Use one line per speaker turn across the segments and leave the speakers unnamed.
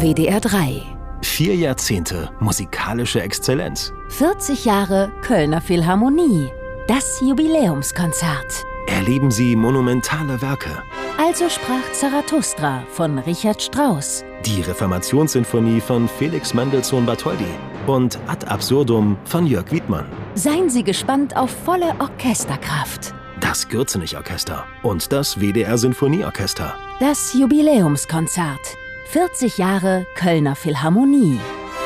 WDR 3.
4 Jahrzehnte musikalische Exzellenz.
40 Jahre Kölner Philharmonie. Das Jubiläumskonzert.
Erleben Sie monumentale Werke.
Also sprach Zarathustra von Richard Strauss.
Die Reformationssinfonie von Felix Mendelssohn Bartholdy. Und Ad Absurdum von Jörg Wiedmann.
Seien Sie gespannt auf volle Orchesterkraft.
Das Gürzenich-Orchester und das WDR Sinfonieorchester.
Das Jubiläumskonzert. 40 Jahre Kölner Philharmonie.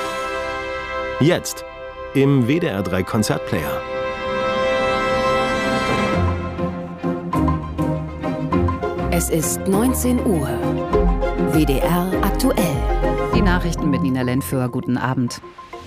Jetzt im WDR 3 Konzertplayer.
Es ist 19 Uhr. WDR aktuell.
Die Nachrichten mit Nina Lentföhr. Guten Abend.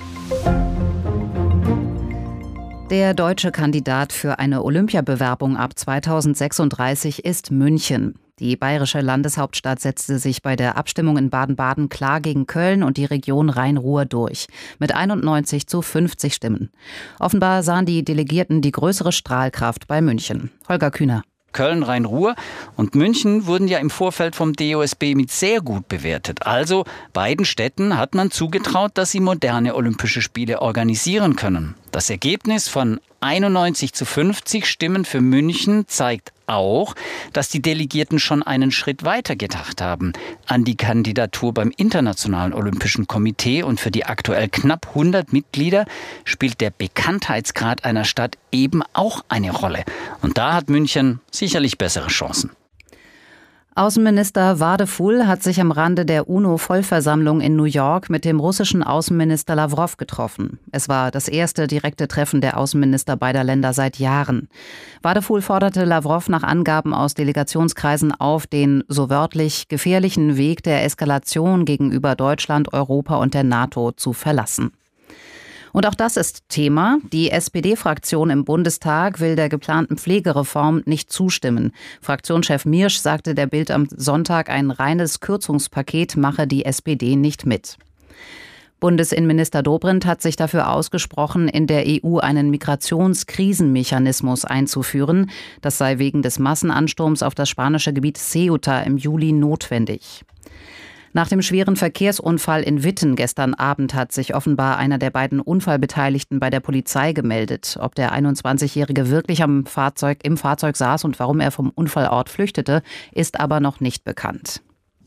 Der deutsche Kandidat für eine Olympiabewerbung ab 2036 ist München. Die bayerische Landeshauptstadt setzte sich bei der Abstimmung in Baden-Baden klar gegen Köln und die Region Rhein-Ruhr durch. Mit 91:50 Stimmen. Offenbar sahen die Delegierten die größere Strahlkraft bei München. Holger Kühner.
Köln, Rhein-Ruhr und München wurden ja im Vorfeld vom DOSB mit sehr gut bewertet. Also beiden Städten hat man zugetraut, dass sie moderne Olympische Spiele organisieren können. Das Ergebnis von 91:50 Stimmen für München zeigt auch, dass die Delegierten schon einen Schritt weiter gedacht haben an die Kandidatur beim Internationalen Olympischen Komitee. Und für die aktuell knapp 100 Mitglieder spielt der Bekanntheitsgrad einer Stadt eben auch eine Rolle. Und da hat München sicherlich bessere Chancen.
Außenminister Wadephul hat sich am Rande der UNO-Vollversammlung in New York mit dem russischen Außenminister Lawrow getroffen. Es war das erste direkte Treffen der Außenminister beider Länder seit Jahren. Wadephul forderte Lawrow nach Angaben aus Delegationskreisen auf, den so wörtlich gefährlichen Weg der Eskalation gegenüber Deutschland, Europa und der NATO zu verlassen. Und auch das ist Thema. Die SPD-Fraktion im Bundestag will der geplanten Pflegereform nicht zustimmen. Fraktionschef Miersch sagte der Bild am Sonntag, ein reines Kürzungspaket mache die SPD nicht mit. Bundesinnenminister Dobrindt hat sich dafür ausgesprochen, in der EU einen Migrationskrisenmechanismus einzuführen. Das sei wegen des Massenansturms auf das spanische Gebiet Ceuta im Juli notwendig. Nach dem schweren Verkehrsunfall in Witten gestern Abend hat sich offenbar einer der beiden Unfallbeteiligten bei der Polizei gemeldet. Ob der 21-Jährige wirklich im Fahrzeug saß und warum er vom Unfallort flüchtete, ist aber noch nicht bekannt.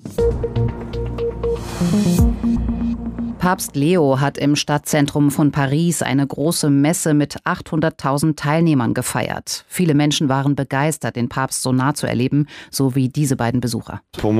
Papst Leo hat im Stadtzentrum von Paris eine große Messe mit 800.000 Teilnehmern gefeiert. Viele Menschen waren begeistert, den Papst so nah zu erleben, so wie diese beiden Besucher.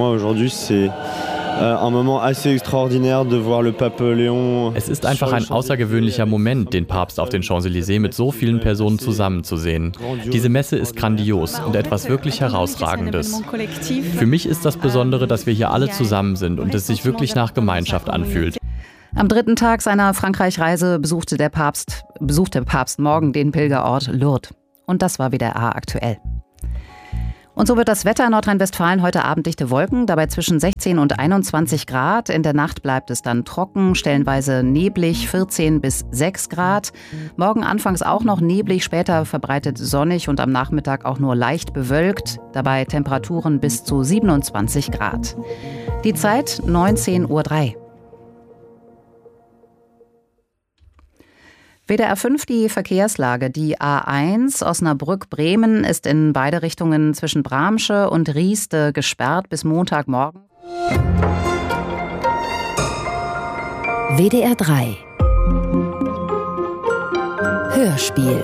Es ist einfach ein außergewöhnlicher Moment, den Papst auf den Champs-Élysées mit so vielen Personen zusammenzusehen. Diese Messe ist grandios und etwas wirklich Herausragendes. Für mich ist das Besondere, dass wir hier alle zusammen sind und es sich wirklich nach Gemeinschaft anfühlt.
Am dritten Tag seiner Frankreich-Reise besuchte der Papst morgen den Pilgerort Lourdes. Und das war WDR aktuell. Und so wird das Wetter in Nordrhein-Westfalen heute Abend dichte Wolken, dabei zwischen 16 und 21 Grad. In der Nacht bleibt es dann trocken, stellenweise neblig, 14 bis 6 Grad. Morgen anfangs auch noch neblig, später verbreitet sonnig und am Nachmittag auch nur leicht bewölkt. Dabei Temperaturen bis zu 27 Grad. Die Zeit 19:03 Uhr. WDR 5 die Verkehrslage. Die A1 Osnabrück-Bremen ist in beide Richtungen zwischen Bramsche und Rieste gesperrt bis Montagmorgen.
WDR 3 Hörspiel.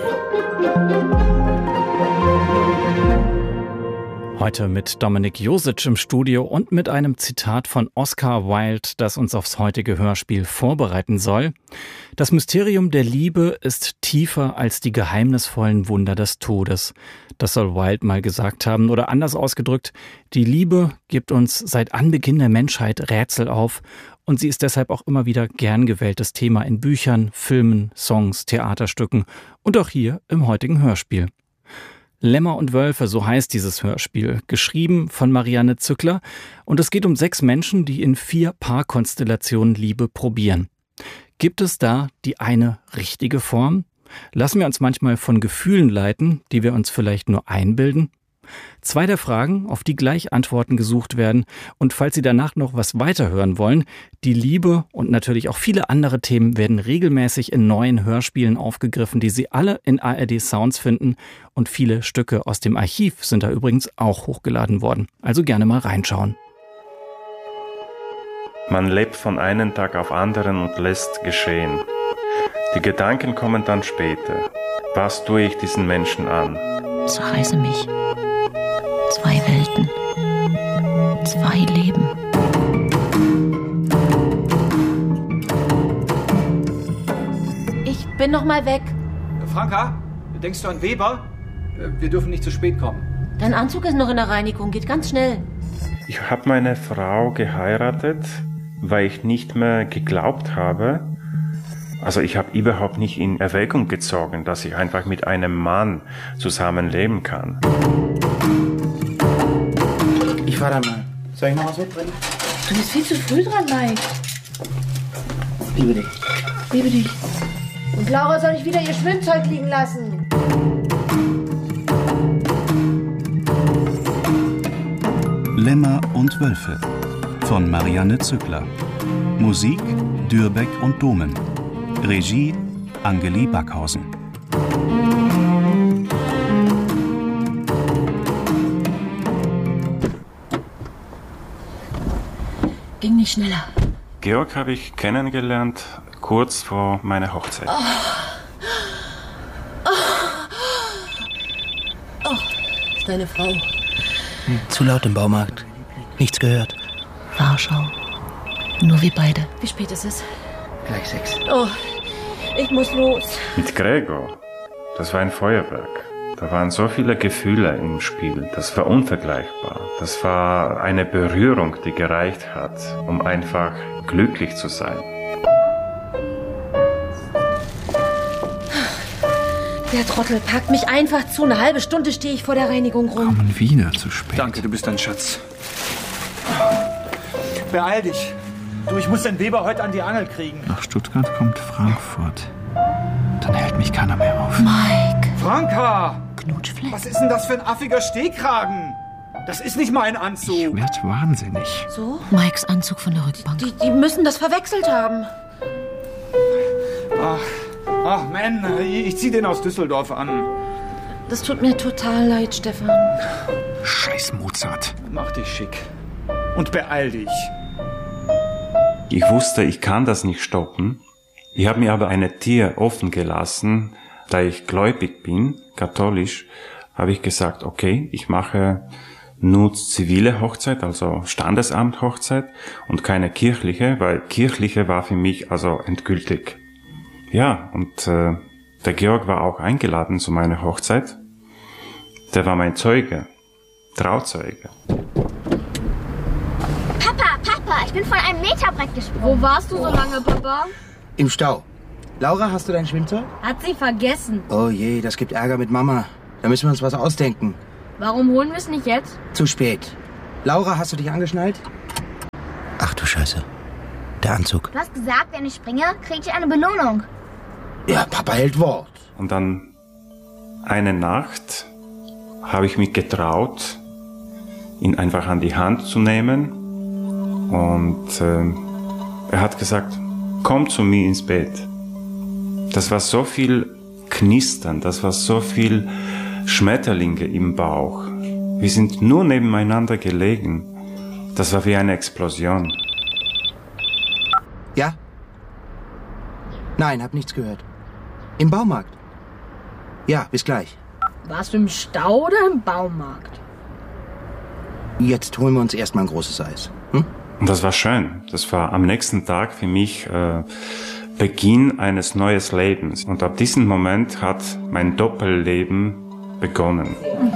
Heute mit Dominik Josic im Studio und mit einem Zitat von Oscar Wilde, das uns aufs heutige Hörspiel vorbereiten soll. Das Mysterium der Liebe ist tiefer als die geheimnisvollen Wunder des Todes. Das soll Wilde mal gesagt haben. Oder anders ausgedrückt, die Liebe gibt uns seit Anbeginn der Menschheit Rätsel auf und sie ist deshalb auch immer wieder gern gewähltes Thema in Büchern, Filmen, Songs, Theaterstücken und auch hier im heutigen Hörspiel. Lämmer und Wölfe, so heißt dieses Hörspiel, geschrieben von Marianne Zückler. Und es geht um 6 Menschen, die in 4 Paarkonstellationen Liebe probieren. Gibt es da die eine richtige Form? Lassen wir uns manchmal von Gefühlen leiten, die wir uns vielleicht nur einbilden? 2 der Fragen, auf die gleich Antworten gesucht werden. Und falls Sie danach noch was weiterhören wollen, die Liebe und natürlich auch viele andere Themen werden regelmäßig in neuen Hörspielen aufgegriffen, die Sie alle in ARD Sounds finden. Und viele Stücke aus dem Archiv sind da übrigens auch hochgeladen worden. Also gerne mal reinschauen.
Man lebt von einem Tag auf anderen und lässt geschehen. Die Gedanken kommen dann später. Was tue ich diesen Menschen an?
Zerreiße mich. 2 Welten. 2 Leben.
Ich bin noch mal weg.
Franka, denkst du an Weber? Wir dürfen nicht zu spät kommen.
Dein Anzug ist noch in der Reinigung, geht ganz schnell.
Ich habe meine Frau geheiratet, weil ich nicht mehr geglaubt habe. Also ich habe überhaupt nicht in Erwägung gezogen, dass ich einfach mit einem Mann zusammenleben kann.
Ich fahr dann mal. Soll ich noch was mitbringen?
Du bist viel zu früh dran, Mike.
Liebe dich.
Liebe dich. Und Laura soll nicht wieder ihr Schwimmzeug liegen lassen.
Lämmer und Wölfe von Marianne Zückler. Musik Dürbeck und Domen. Regie Angeli Backhausen.
Ging nicht schneller.
Georg habe ich kennengelernt kurz vor meiner Hochzeit.
Ist deine Frau.
Zu laut im Baumarkt. Nichts gehört.
Warschau. Nur wir beide.
Wie spät ist es?
Gleich 6.
Oh, ich muss los.
Mit Gregor, das war ein Feuerwerk. Da waren so viele Gefühle im Spiel. Das war unvergleichbar. Das war eine Berührung, die gereicht hat, um einfach glücklich zu sein.
Der Trottel packt mich einfach zu. Eine halbe Stunde stehe ich vor der Reinigung rum.
Kommen wieder zu spät.
Danke, du bist ein Schatz. Beeil dich. Du, ich muss den Weber heute an die Angel kriegen.
Nach Stuttgart kommt Frankfurt. Dann hält mich keiner mehr auf.
Mike.
Franka!
Knutschfleck.
Was ist denn das für ein affiger Stehkragen? Das ist nicht mein Anzug.
Ich werd wahnsinnig.
So?
Mikes Anzug von der Rückbank.
Die müssen das verwechselt haben.
Ach, Mann, ich zieh den aus Düsseldorf an.
Das tut mir total leid, Stefan.
Scheiß Mozart.
Mach dich schick. Und beeil dich.
Ich wusste, ich kann das nicht stoppen. Ich habe mir aber eine Tür offen gelassen. Da ich gläubig bin, katholisch, habe ich gesagt, okay, ich mache nur zivile Hochzeit, also Standesamt-Hochzeit und keine kirchliche, weil kirchliche war für mich also endgültig. Ja, und der Georg war auch eingeladen zu meiner Hochzeit. Der war mein Zeuge, Trauzeuge.
Papa, ich bin von einem Meterbrett gesprungen.
Wo warst du so lange, Papa?
Im Stau. Laura, hast du dein Schwimmzeug?
Hat sie vergessen.
Oh je, das gibt Ärger mit Mama. Da müssen wir uns was ausdenken.
Warum holen wir es nicht jetzt?
Zu spät. Laura, hast du dich angeschnallt? Ach du Scheiße. Der Anzug.
Du hast gesagt, wenn ich springe, kriege ich eine Belohnung.
Ja, Papa hält Wort.
Und dann eine Nacht habe ich mich getraut, ihn einfach an die Hand zu nehmen. Und er hat gesagt, komm zu mir ins Bett. Das war so viel Knistern, das war so viel Schmetterlinge im Bauch. Wir sind nur nebeneinander gelegen. Das war wie eine Explosion.
Ja? Nein, hab nichts gehört. Im Baumarkt. Ja, bis gleich.
Warst du im Stau oder im Baumarkt?
Jetzt holen wir uns erstmal ein großes Eis. Hm?
Und das war schön. Das war am nächsten Tag für mich Beginn eines neuen Lebens. Und ab diesem Moment hat mein Doppelleben begonnen.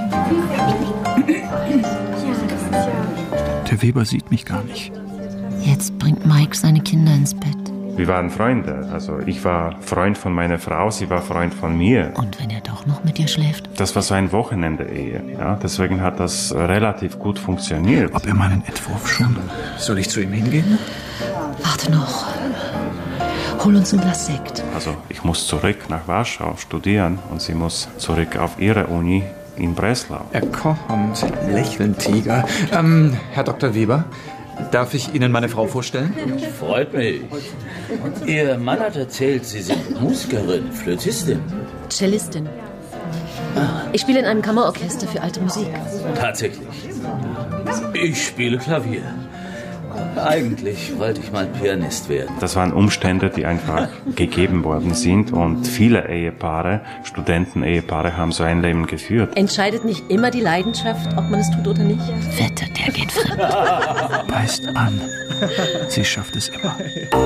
Der Weber sieht mich gar nicht.
Jetzt bringt Mike seine Kinder ins Bett.
Wir waren Freunde. Also ich war Freund von meiner Frau, sie war Freund von mir.
Und wenn er doch noch mit dir schläft?
Das war so ein Wochenende-Ehe. Ja? Deswegen hat das relativ gut funktioniert.
Ob er meinen Entwurf schon...
Soll ich zu ihm hingehen?
Warte noch. Hol uns ein Glas Sekt.
Also ich muss zurück nach Warschau studieren und sie muss zurück auf ihre Uni in Breslau.
Kommt, lächeln, Tiger. Herr Dr. Weber, darf ich Ihnen meine Frau vorstellen?
Freut mich. Ihr Mann hat erzählt, Sie sind Musikerin, Flötistin.
Cellistin. Ich spiele in einem Kammerorchester für alte Musik.
Tatsächlich. Ich spiele Klavier. Eigentlich wollte ich mal Pianist werden.
Das waren Umstände, die einfach gegeben worden sind und viele Ehepaare, Studenten-Ehepaare haben so ein Leben geführt.
Entscheidet nicht immer die Leidenschaft, ob man es tut oder nicht?
Wette, der geht fremd.
Beißt an. Sie schafft es immer.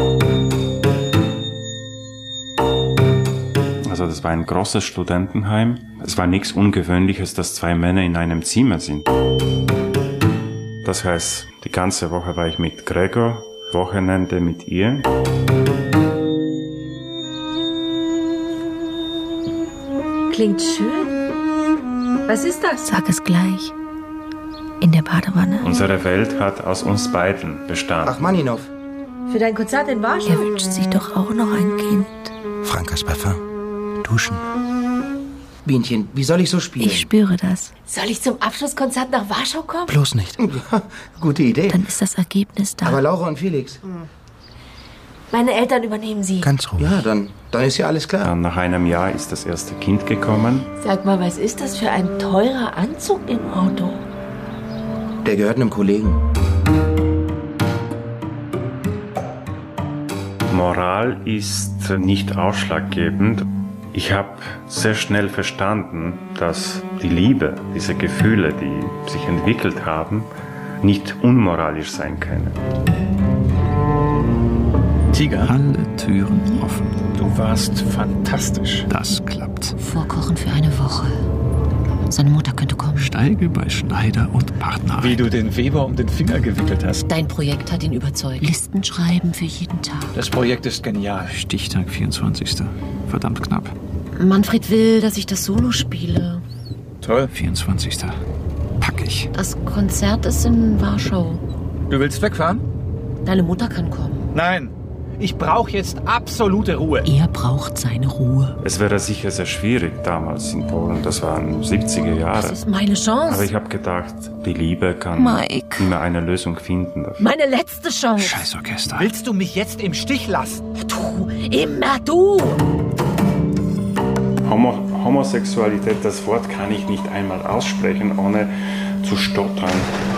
Also das war ein großes Studentenheim. Es war nichts Ungewöhnliches, dass 2 Männer in einem Zimmer sind. Das heißt, die ganze Woche war ich mit Gregor, Wochenende mit ihr.
Klingt schön. Was ist das?
Sag es gleich. In der Badewanne.
Unsere Welt hat aus uns beiden bestanden.
Rachmaninov.
Für dein Konzert in Warschau?
Er wünscht sich doch auch noch ein Kind.
Frankas Parfum. Duschen. Bienchen, wie soll ich so spielen?
Ich spüre das.
Soll ich zum Abschlusskonzert nach Warschau kommen?
Bloß nicht. Gute Idee.
Dann ist das Ergebnis da.
Aber Laura und Felix?
Meine Eltern übernehmen sie.
Ganz ruhig. Ja, dann ist ja alles klar.
Dann nach einem Jahr ist das erste Kind gekommen.
Sag mal, was ist das für ein teurer Anzug im Auto?
Der gehört einem Kollegen.
Moral ist nicht ausschlaggebend. Ich habe sehr schnell verstanden, dass die Liebe, diese Gefühle, die sich entwickelt haben, nicht unmoralisch sein können.
Tiger. Alle Türen offen. Du warst fantastisch. Das klappt.
Vorkochen für eine Woche. Seine Mutter könnte kommen.
Steige bei Schneider und Partner ein. Wie du den Weber um den Finger gewickelt hast.
Dein Projekt hat ihn überzeugt. Listen schreiben für jeden Tag.
Das Projekt ist genial. Stichtag 24. Verdammt knapp.
Manfred will, dass ich das Solo spiele.
Toll. 24. Pack ich.
Das Konzert ist in Warschau.
Du willst wegfahren?
Deine Mutter kann kommen.
Nein. Ich brauche jetzt absolute Ruhe.
Er braucht seine Ruhe.
Es wäre sicher sehr schwierig damals in Polen. Das waren 70er Jahre.
Das ist meine Chance.
Aber ich habe gedacht, die Liebe kann immer eine Lösung finden dafür.
Meine letzte Chance.
Scheiß Orchester. Willst du mich jetzt im Stich lassen?
Du, immer du.
Homosexualität, das Wort kann ich nicht einmal aussprechen, ohne zu stottern.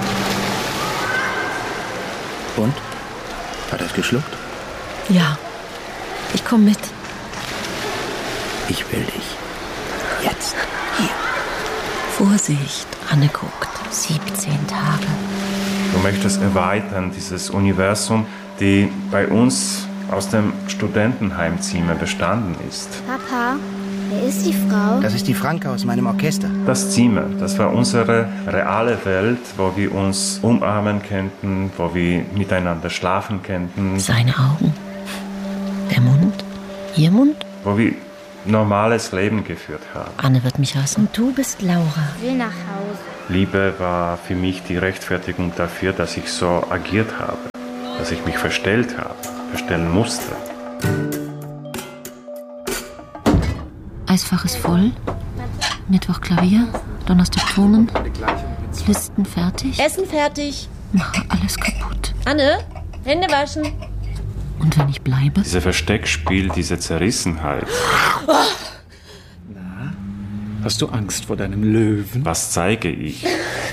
Und? Hat er es geschluckt?
Ja, ich komme mit.
Ich will dich. Jetzt. Hier.
Vorsicht, Anne guckt. 17 Tage.
Du möchtest erweitern, dieses Universum, die bei uns aus dem Studentenheimzimmer bestanden ist.
Papa, wer ist die Frau?
Das ist die Franka aus meinem Orchester.
Das Zimmer, das war unsere reale Welt, wo wir uns umarmen könnten, wo wir miteinander schlafen könnten.
Seine Augen. Der Mund? Ihr Mund?
Wo wir normales Leben geführt haben.
Anne wird mich hassen.
Und du bist Laura.
Ich will nach Hause.
Liebe war für mich die Rechtfertigung dafür, dass ich so agiert habe. Dass ich mich verstellt habe, verstellen musste.
Eisfach ist voll. Mittwoch Klavier. Donnerstag Turnen. Listen fertig.
Essen fertig.
Mache alles kaputt.
Anne, Hände waschen.
Und wenn ich bleibe?
Dieses Versteckspiel, diese Zerrissenheit.
Na, hast du Angst vor deinem Löwen?
Was zeige ich?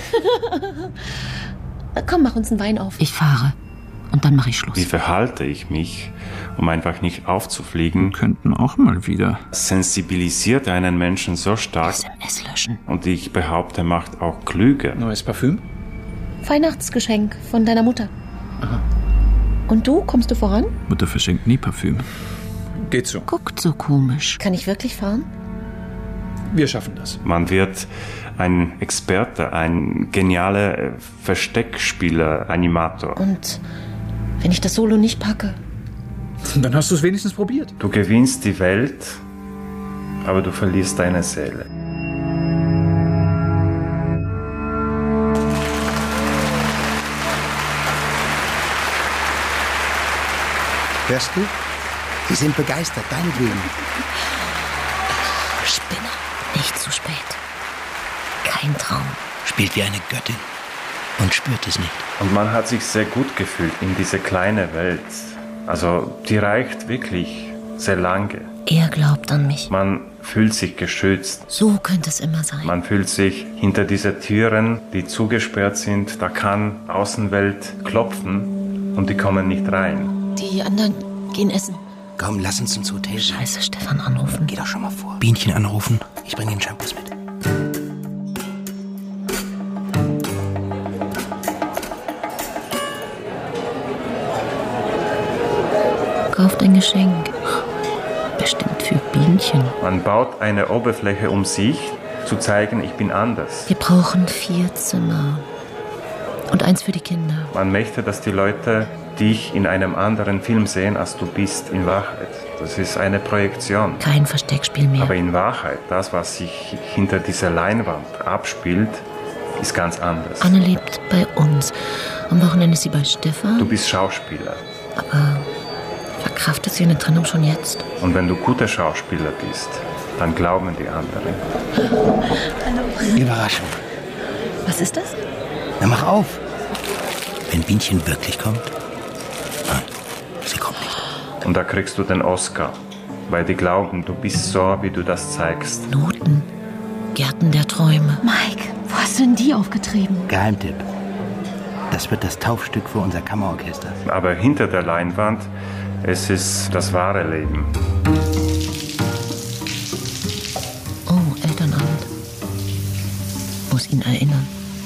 Komm, mach uns einen Wein auf.
Ich fahre. Und dann mache ich Schluss.
Wie verhalte ich mich, um einfach nicht aufzufliegen?
Wir könnten auch mal wieder.
Sensibilisiert einen Menschen so stark.
SMS löschen.
Und ich behaupte, macht auch klüger.
Neues Parfüm?
Weihnachtsgeschenk von deiner Mutter.
Aha.
Und du, kommst du voran?
Mutter verschenkt nie Parfüm. Geht so.
Guckt so komisch.
Kann ich wirklich fahren?
Wir schaffen das.
Man wird ein Experte, ein genialer Versteckspieler, Animator.
Und wenn ich das Solo nicht packe?
Dann hast du es wenigstens probiert.
Du gewinnst die Welt, aber du verlierst deine Seele.
Hörst du? Sie sind begeistert, deinetwegen.
Spinner. Nicht zu spät. Kein Traum.
Spielt wie eine Göttin und spürt es nicht.
Und man hat sich sehr gut gefühlt in diese kleine Welt. Also die reicht wirklich sehr lange.
Er glaubt an mich.
Man fühlt sich geschützt.
So könnte es immer sein.
Man fühlt sich hinter diese Türen, die zugesperrt sind. Da kann Außenwelt klopfen und die kommen nicht rein.
Die anderen gehen essen.
Komm, lass uns ins Hotel.
Scheiße, Stefan anrufen.
Geh doch schon mal vor. Bienchen anrufen. Ich bringe den Shampoos mit.
Kauft ein Geschenk. Bestimmt für Bienchen.
Man baut eine Oberfläche, um sich zu zeigen, ich bin anders.
Wir brauchen 4 Zimmer. Und eins für die Kinder.
Man möchte, dass die Leute dich in einem anderen Film sehen, als du bist in Wahrheit. Das ist eine Projektion.
Kein Versteckspiel mehr.
Aber in Wahrheit, das, was sich hinter dieser Leinwand abspielt, ist ganz anders.
Anne lebt bei uns. Am Wochenende ist sie bei Stefan.
Du bist Schauspieler.
Aber verkraftet sie eine Trennung schon jetzt?
Und wenn du guter Schauspieler bist, dann glauben die anderen.
Hallo.
Überraschung.
Was ist das?
Na, mach auf. Wenn Bienchen wirklich kommt. Nein, sie kommt nicht.
Und da kriegst du den Oscar, weil die glauben, du bist so, wie du das zeigst.
Noten. Gärten der Träume.
Mike, wo hast du denn die aufgetrieben?
Geheimtipp. Das wird das Taufstück für unser Kammerorchester.
Aber hinter der Leinwand, es ist das wahre Leben.
Oh, Elternabend. Muss ihn erinnern.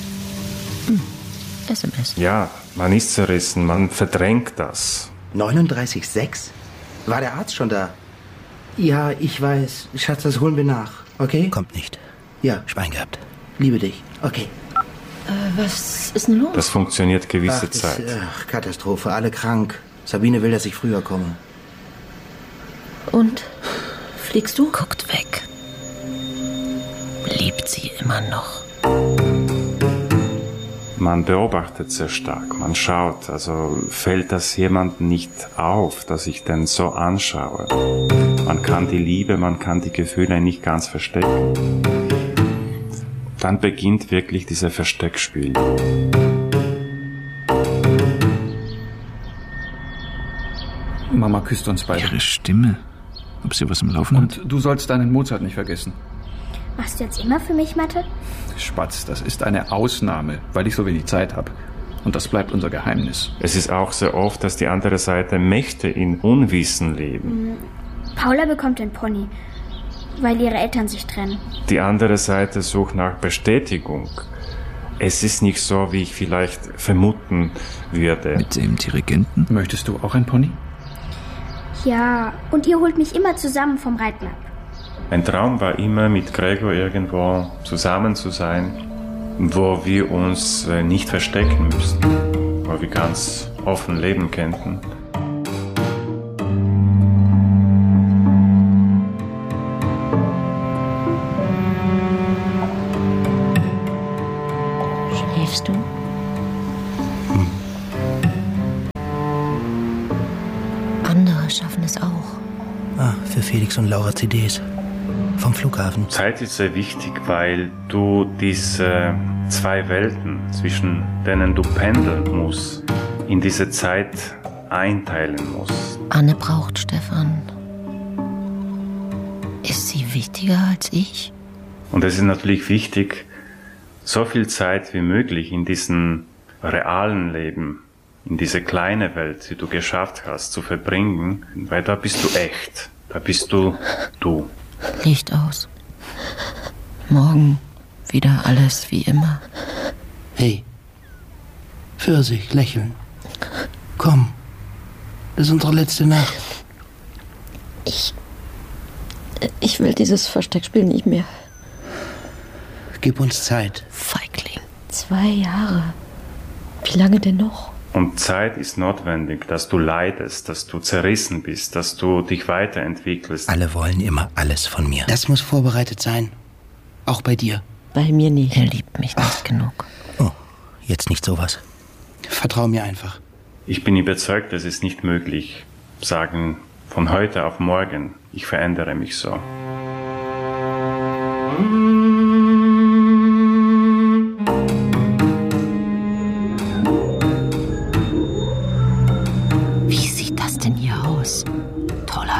SMS.
Ja, man ist zerrissen, man verdrängt das.
39,6? War der Arzt schon da? Ja, ich weiß. Schatz, das holen wir nach, okay? Kommt nicht. Ja. Schwein gehabt. Liebe dich. Okay.
Was ist denn los?
Das funktioniert gewisse
Das
Zeit.
Katastrophe, alle krank. Sabine will, dass ich früher komme.
Und? Fliegst du? Guckt weg. Liebt sie immer noch.
Man beobachtet sehr stark, man schaut, also fällt das jemandem nicht auf, dass ich den so anschaue. Man kann die Liebe, man kann die Gefühle nicht ganz verstecken. Dann beginnt wirklich dieses Versteckspiel.
Mama küsst uns beide.
Ihre Stimme. Ob sie was im Laufen hat?
Und du sollst deinen Mozart nicht vergessen.
Machst du jetzt immer für mich Mathe?
Spatz, das ist eine Ausnahme, weil ich so wenig Zeit habe. Und das bleibt unser Geheimnis.
Es ist auch sehr oft, dass die andere Seite möchte in Unwissen leben.
Paula bekommt den Pony, weil ihre Eltern sich trennen.
Die andere Seite sucht nach Bestätigung. Es ist nicht so, wie ich vielleicht vermuten würde.
Mit dem Dirigenten?
Möchtest du auch ein Pony?
Ja, und ihr holt mich immer zusammen vom Reiten ab.
Ein Traum war immer, mit Gregor irgendwo zusammen zu sein, wo wir uns nicht verstecken müssen, wo wir ganz offen leben könnten.
Schläfst du? Andere schaffen es auch.
Für Felix und Laura CDs. Vom Flughafen.
Zeit ist sehr wichtig, weil du diese 2 Welten, zwischen denen du pendeln musst, in diese Zeit einteilen musst.
Anne braucht Stefan. Ist sie wichtiger als ich?
Und es ist natürlich wichtig, so viel Zeit wie möglich in diesem realen Leben, in diese kleine Welt, die du geschafft hast, zu verbringen, weil da bist du echt. Da bist du.
Licht aus. Morgen wieder alles wie immer.
Hey, Pfirsich, lächeln. Komm, das ist unsere letzte Nacht.
Ich will dieses Versteckspiel nicht mehr.
Gib uns Zeit.
Feigling. 2 Jahre. Wie lange denn noch?
Und Zeit ist notwendig, dass du leidest, dass du zerrissen bist, dass du dich weiterentwickelst.
Alle wollen immer alles von mir. Das muss vorbereitet sein. Auch bei dir.
Bei mir nicht. Er liebt mich nicht genug.
Oh, jetzt nicht sowas. Vertrau mir einfach.
Ich bin überzeugt, es ist nicht möglich, sagen von heute auf morgen, ich verändere mich so.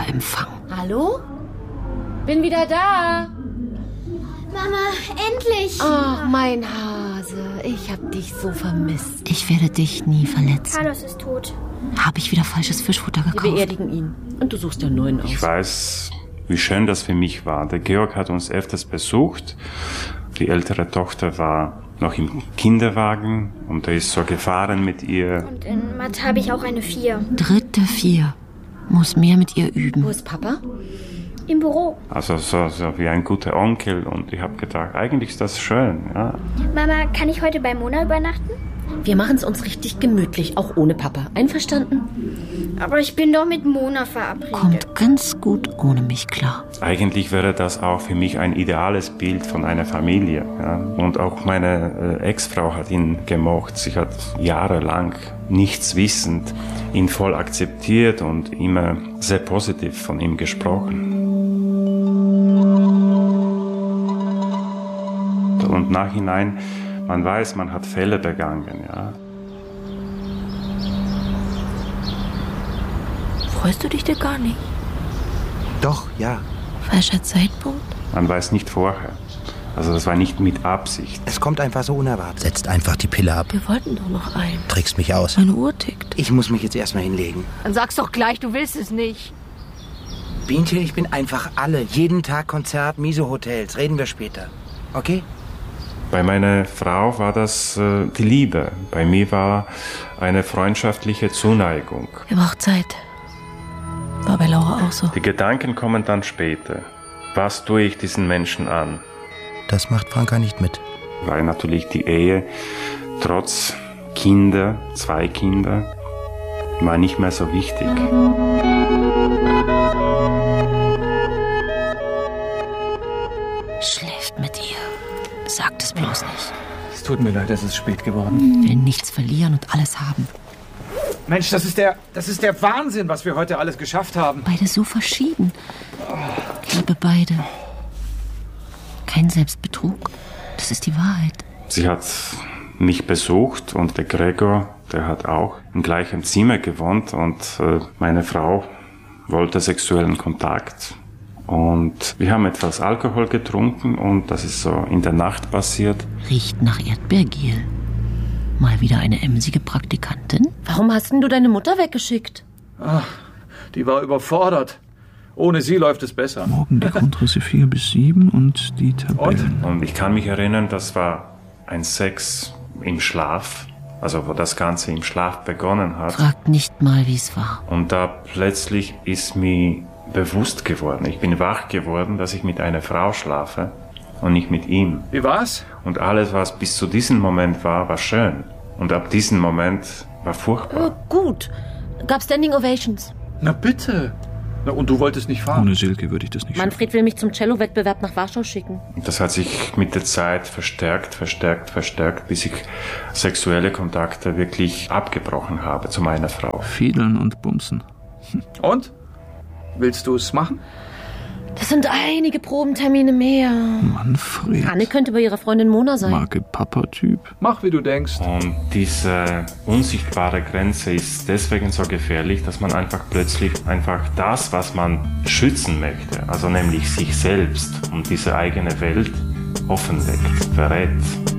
toller Empfang.
Hallo? Bin wieder da.
Mama, endlich.
Ach, mein Hase. Ich hab dich so vermisst.
Ich werde dich nie verletzen.
Carlos ist tot.
Habe ich wieder falsches Fischfutter gekauft?
Wir beerdigen ihn. Und du suchst ja einen neuen aus.
Ich weiß, wie schön das für mich war. Der Georg hat uns öfters besucht. Die ältere Tochter war noch im Kinderwagen und er ist so gefahren mit ihr.
Und in Mathe habe ich auch eine 4.
Dritte 4. Muss mehr mit ihr üben.
Wo ist Papa?
Im Büro.
Also so wie ein guter Onkel und ich habe gedacht, eigentlich ist das schön. Ja.
Mama, kann ich heute bei Mona übernachten?
Wir machen es uns richtig gemütlich, auch ohne Papa. Einverstanden?
Aber ich bin doch mit Mona verabredet.
Kommt ganz gut ohne mich klar.
Eigentlich wäre das auch für mich ein ideales Bild von einer Familie. Ja. Und auch meine Ex-Frau hat ihn gemocht. Sie hat jahrelang nichts wissend ihn voll akzeptiert und immer sehr positiv von ihm gesprochen. Und nachhinein, man weiß, man hat Fehler begangen, ja.
Freust du dich denn gar nicht?
Doch, ja.
Falscher Zeitpunkt?
Man weiß nicht vorher. Also das war nicht mit Absicht.
Es kommt einfach so unerwartet. Setzt einfach die Pille ab.
Wir wollten doch noch einen.
Trickst mich aus.
Meine Uhr tickt.
Ich muss mich jetzt erstmal hinlegen.
Dann sag's doch gleich, du willst es nicht.
Bienchen, ich bin einfach alle. Jeden Tag Konzert, Miso-Hotels. Reden wir später. Okay?
Bei meiner Frau war das die Liebe. Bei mir war eine freundschaftliche Zuneigung.
Wir brauchen Zeit. War bei Laura auch so.
Die Gedanken kommen dann später. Was tue ich diesen Menschen an?
Das macht Franka nicht mit.
Weil natürlich die Ehe, trotz Kinder, 2 Kinder, war nicht mehr so wichtig.
Schläft mit ihr. Sagt es bloß nicht.
Es tut mir leid, es ist spät geworden.
Will nichts verlieren und alles haben.
Mensch, das ist der Wahnsinn, was wir heute alles geschafft haben.
Beide so verschieden. Ich liebe beide. Kein Selbstbetrug. Das ist die Wahrheit.
Sie hat mich besucht und der Gregor, der hat auch im gleichen Zimmer gewohnt und meine Frau wollte sexuellen Kontakt. Und wir haben etwas Alkohol getrunken und das ist so in der Nacht passiert.
Riecht nach Erdbeergel. Mal wieder eine emsige Praktikantin?
Warum hast denn du deine Mutter weggeschickt?
Ach, die war überfordert. Ohne sie läuft es besser.
Morgen die Grundrisse 4 bis 7 und die Tabellen.
Und ich kann mich erinnern, das war ein Sex im Schlaf. Also wo das Ganze im Schlaf begonnen hat.
Fragt nicht mal, wie es war.
Und da plötzlich ist mir bewusst geworden, ich bin wach geworden, dass ich mit einer Frau schlafe und nicht mit ihm.
Wie war's?
Und alles, was bis zu diesem Moment war schön. Und ab diesem Moment war furchtbar.
Gut. Gab Standing Ovations.
Na bitte. Na, und du wolltest nicht fahren?
Ohne Silke würde ich das nicht
Manfred will mich zum Cello-Wettbewerb nach Warschau schicken.
Und das hat sich mit der Zeit verstärkt, bis ich sexuelle Kontakte wirklich abgebrochen habe zu meiner Frau.
Fiedeln und Bumsen.
Und? Willst du es machen?
Das sind einige Probentermine mehr.
Manfred.
Anne könnte bei ihrer Freundin Mona sein.
Marke-Papa-Typ.
Mach, wie du denkst.
Und diese unsichtbare Grenze ist deswegen so gefährlich, dass man einfach plötzlich das, was man schützen möchte, also nämlich sich selbst und diese eigene Welt, offenlegt, verrät.